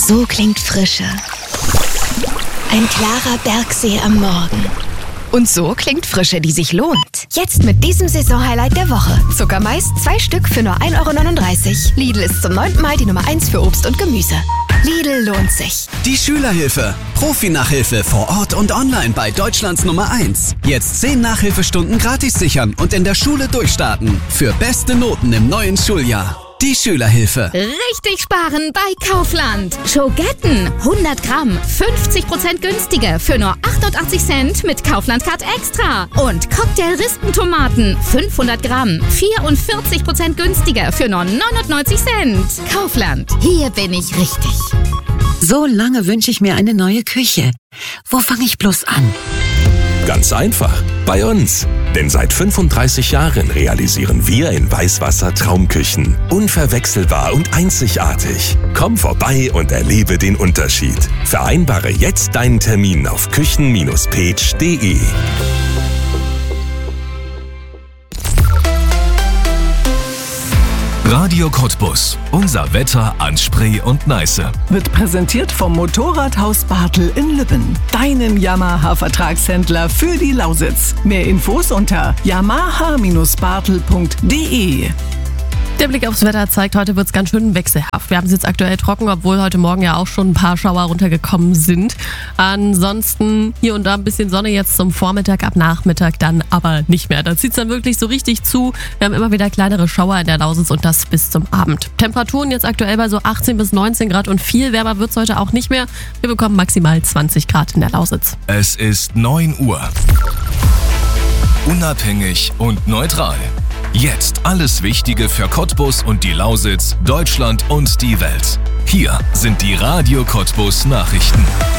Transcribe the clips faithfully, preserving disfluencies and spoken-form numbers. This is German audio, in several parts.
So klingt Frische. Ein klarer Bergsee am Morgen. Und so klingt Frische, die sich lohnt. Jetzt mit diesem Saisonhighlight der Woche. Zuckermais, zwei Stück für nur ein Euro neununddreißig. Lidl ist zum neunten Mal die Nummer eins für Obst und Gemüse. Lidl lohnt sich. Die Schülerhilfe. Profi-Nachhilfe vor Ort und online bei Deutschlands Nummer eins. Jetzt zehn Nachhilfestunden gratis sichern und in der Schule durchstarten. Für beste Noten im neuen Schuljahr. Die Schülerhilfe. Richtig sparen bei Kaufland. Schogetten, hundert Gramm, fünfzig Prozent günstiger für nur achtundachtzig Cent mit Kaufland-Card Extra. Und Cocktail-Rispentomaten, fünfhundert Gramm, vierundvierzig Prozent günstiger für nur neunundneunzig Cent. Kaufland, hier bin ich richtig. So lange wünsche ich mir eine neue Küche. Wo fange ich bloß an? Ganz einfach, bei uns. Denn seit fünfunddreißig Jahren realisieren wir in Weißwasser Traumküchen. Unverwechselbar und einzigartig. Komm vorbei und erlebe den Unterschied. Vereinbare jetzt deinen Termin auf küchen Bindestrich page punkt de. Radio Cottbus. Unser Wetter an Spree und Neiße. Wird präsentiert vom Motorradhaus Bartel in Lübben. Deinem Yamaha-Vertragshändler für die Lausitz. Mehr Infos unter yamaha Bindestrich bartel punkt de. Der Blick aufs Wetter zeigt, heute wird es ganz schön wechselhaft. Wir haben es jetzt aktuell trocken, obwohl heute Morgen ja auch schon ein paar Schauer runtergekommen sind. Ansonsten hier und da ein bisschen Sonne jetzt zum Vormittag, ab Nachmittag dann aber nicht mehr. Da zieht es dann wirklich so richtig zu. Wir haben immer wieder kleinere Schauer in der Lausitz und das bis zum Abend. Temperaturen jetzt aktuell bei so achtzehn bis neunzehn Grad und viel wärmer wird es heute auch nicht mehr. Wir bekommen maximal zwanzig Grad in der Lausitz. Es ist neun Uhr. Unabhängig und neutral. Jetzt alles Wichtige für Cottbus und die Lausitz, Deutschland und die Welt. Hier sind die Radio Cottbus Nachrichten.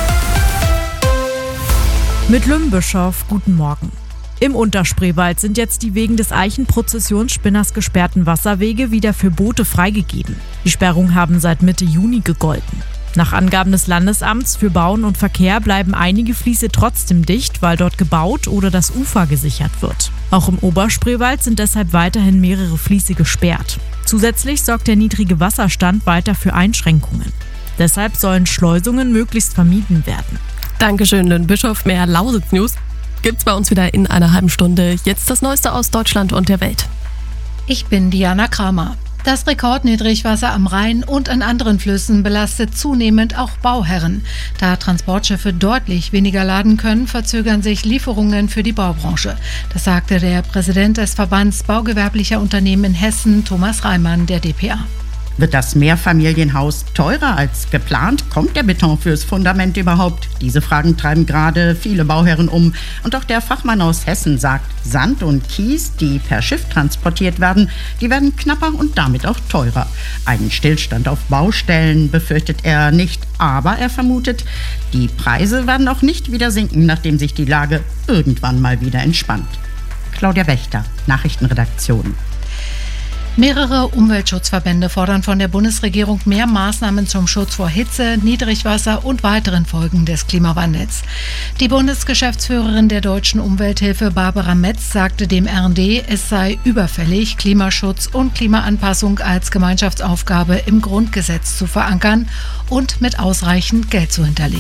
Mit Lümbischof, guten Morgen. Im Unterspreewald sind jetzt die wegen des Eichenprozessionsspinners gesperrten Wasserwege wieder für Boote freigegeben. Die Sperrungen haben seit Mitte Juni gegolten. Nach Angaben des Landesamts für Bauen und Verkehr bleiben einige Fließe trotzdem dicht, weil dort gebaut oder das Ufer gesichert wird. Auch im Oberspreewald sind deshalb weiterhin mehrere Fließe gesperrt. Zusätzlich sorgt der niedrige Wasserstand weiter für Einschränkungen. Deshalb sollen Schleusungen möglichst vermieden werden. Dankeschön, Lümbischof. Mehr Lausitz-News gibt's bei uns wieder in einer halben Stunde. Jetzt das Neueste aus Deutschland und der Welt. Ich bin Diana Kramer. Das Rekordniedrigwasser am Rhein und an anderen Flüssen belastet zunehmend auch Bauherren. Da Transportschiffe deutlich weniger laden können, verzögern sich Lieferungen für die Baubranche. Das sagte der Präsident des Verbands Baugewerblicher Unternehmen in Hessen, Thomas Reimann, der D P A. Wird das Mehrfamilienhaus teurer als geplant? Kommt der Beton fürs Fundament überhaupt? Diese Fragen treiben gerade viele Bauherren um. Und auch der Fachmann aus Hessen sagt, Sand und Kies, die per Schiff transportiert werden, die werden knapper und damit auch teurer. Einen Stillstand auf Baustellen befürchtet er nicht, aber er vermutet, die Preise werden auch nicht wieder sinken, nachdem sich die Lage irgendwann mal wieder entspannt. Claudia Wächter, Nachrichtenredaktion. Mehrere Umweltschutzverbände fordern von der Bundesregierung mehr Maßnahmen zum Schutz vor Hitze, Niedrigwasser und weiteren Folgen des Klimawandels. Die Bundesgeschäftsführerin der Deutschen Umwelthilfe Barbara Metz sagte dem R N D, es sei überfällig, Klimaschutz und Klimaanpassung als Gemeinschaftsaufgabe im Grundgesetz zu verankern und mit ausreichend Geld zu hinterlegen.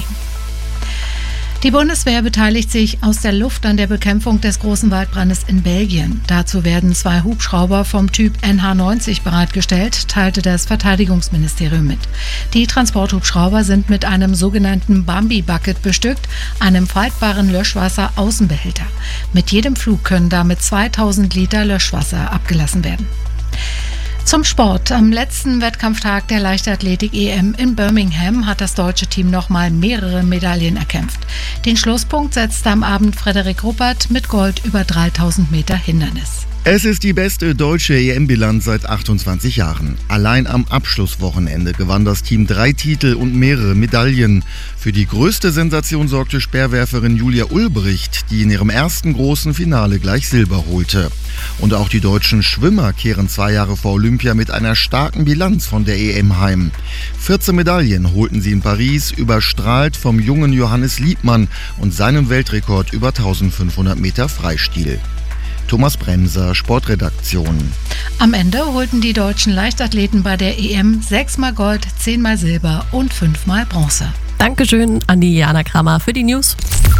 Die Bundeswehr beteiligt sich aus der Luft an der Bekämpfung des großen Waldbrandes in Belgien. Dazu werden zwei Hubschrauber vom Typ N H neunzig bereitgestellt, teilte das Verteidigungsministerium mit. Die Transporthubschrauber sind mit einem sogenannten Bambi-Bucket bestückt, einem faltbaren Löschwasser-Außenbehälter. Mit jedem Flug können damit zweitausend Liter Löschwasser abgelassen werden. Zum Sport. Am letzten Wettkampftag der Leichtathletik-E M in Birmingham hat das deutsche Team nochmal mehrere Medaillen erkämpft. Den Schlusspunkt setzte am Abend Frederik Ruppert mit Gold über dreitausend Meter Hindernis. Es ist die beste deutsche E M-Bilanz seit achtundzwanzig Jahren. Allein am Abschlusswochenende gewann das Team drei Titel und mehrere Medaillen. Für die größte Sensation sorgte Speerwerferin Julia Ulbricht, die in ihrem ersten großen Finale gleich Silber holte. Und auch die deutschen Schwimmer kehren zwei Jahre vor Olympia mit einer starken Bilanz von der E M heim. vierzehn Medaillen holten sie in Paris, überstrahlt vom jungen Johannes Liebmann und seinem Weltrekord über eintausendfünfhundert Meter Freistil. Thomas Bremser, Sportredaktion. Am Ende holten die deutschen Leichtathleten bei der E M sechsmal Gold, zehnmal Silber und fünfmal Bronze. Dankeschön an die Jana Kramer für die News.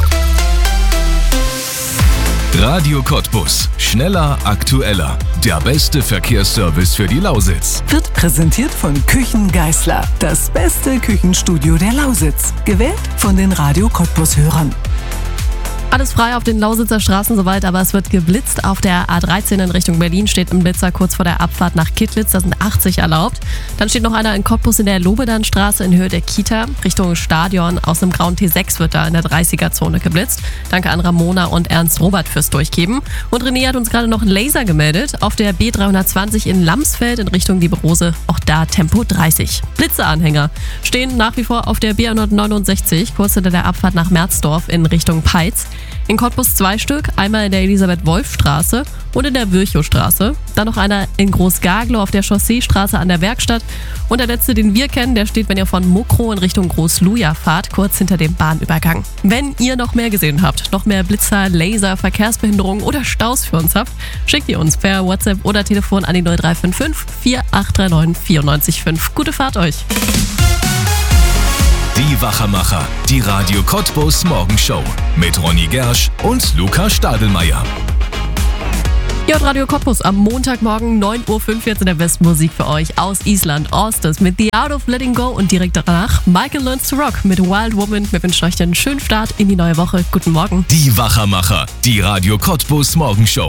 Radio Cottbus. Schneller, aktueller. Der beste Verkehrsservice für die Lausitz. Wird präsentiert von Küchen Geisler. Das beste Küchenstudio der Lausitz. Gewählt von den Radio Cottbus-Hörern. Alles frei auf den Lausitzer Straßen soweit, aber es wird geblitzt. Auf der A dreizehn in Richtung Berlin steht ein Blitzer kurz vor der Abfahrt nach Kittlitz. Da sind achtzig erlaubt. Dann steht noch einer in Cottbus in der Lobedernstraße in Höhe der Kita. Richtung Stadion aus dem grauen T sechs wird da in der dreißiger-Zone geblitzt. Danke an Ramona und Ernst Robert fürs Durchgeben. Und René hat uns gerade noch einen Laser gemeldet. Auf der B dreihundertzwanzig in Lamsfeld in Richtung Die Rose. Auch da Tempo dreißig. Blitzeanhänger stehen nach wie vor auf der B hundertneunundsechzig kurz hinter der Abfahrt nach Merzdorf in Richtung Peitz. In Cottbus zwei Stück, einmal in der Elisabeth-Wolf-Straße und in der Virchow-Straße. Dann noch einer in Groß-Gaglow auf der Chausseestraße an der Werkstatt. Und der letzte, den wir kennen, der steht, wenn ihr von Mokrow in Richtung Groß-Luja fahrt, kurz hinter dem Bahnübergang. Wenn ihr noch mehr gesehen habt, noch mehr Blitzer, Laser, Verkehrsbehinderungen oder Staus für uns habt, schickt ihr uns per WhatsApp oder Telefon an die null drei fünf fünf, vier acht drei neun, vier neun fünf. Gute Fahrt euch! Die Wachermacher, die Radio Cottbus Morgenshow mit Ronny Gersch und Luca Stadelmeier. Ja, und Radio Cottbus am Montagmorgen neun Uhr fünf jetzt in der besten Musik für euch aus Island, Orsted mit The Art of Letting Go und direkt danach Michael Learns to Rock mit Wild Woman. Wir wünschen euch einen schönen Start in die neue Woche. Guten Morgen. Die Wachermacher, die Radio Cottbus Morgenshow.